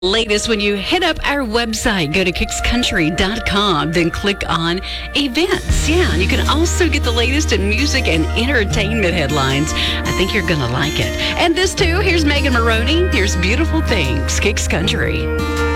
Latest when you hit up our website, go to kickscountry.com, then click on events. Yeah, and you can also get the latest in music and entertainment headlines. I think you're going to like it. And this too, here's Megan Maroney. Here's Beautiful Things, Kicks Country.